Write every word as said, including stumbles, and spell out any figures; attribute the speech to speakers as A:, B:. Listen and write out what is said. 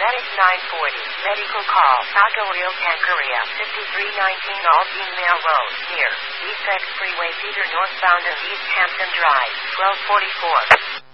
A: Medic nine forty. Medical call. Taco Real Tanqueria. fifty-three nineteen Aldine Mail Road. Near East X Freeway Cedar northbound of East Hampton Drive. twelve forty-four.